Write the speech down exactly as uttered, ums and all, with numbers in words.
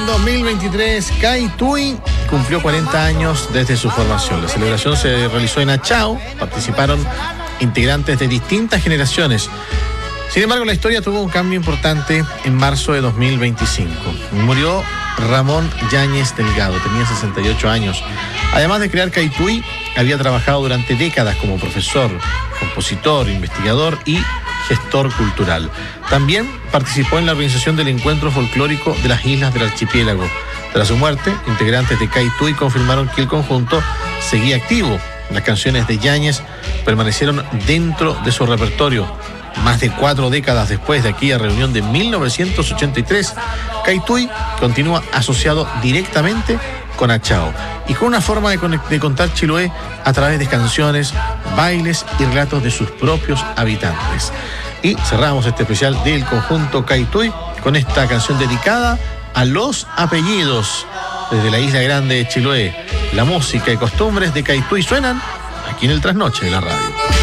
el dos mil veintitrés, Kai Tui cumplió cuarenta años desde su formación. La celebración se realizó en Achao. Participaron integrantes de distintas generaciones. Sin embargo, la historia tuvo un cambio importante en marzo de dos mil veinticinco. Murió Ramón Yáñez Delgado, tenía sesenta y ocho años. Además de crear Kai Tui, había trabajado durante décadas como profesor, compositor, investigador y gestor cultural. También participó en la organización del encuentro folclórico de las islas del archipiélago. Tras su muerte, integrantes de Kai Tui confirmaron que el conjunto seguía activo. Las canciones de Yáñez permanecieron dentro de su repertorio. Más de cuatro décadas después de aquella reunión de mil novecientos ochenta y tres, Kai Tui continúa asociado directamente con Achao y con una forma de, conect- de contar Chiloé a través de canciones, bailes y relatos de sus propios habitantes. Y cerramos este especial del conjunto Kai Tui con esta canción dedicada a los apellidos desde la isla grande de Chiloé. La música y costumbres de Kai Tui suenan aquí en el Trasnoche de la radio.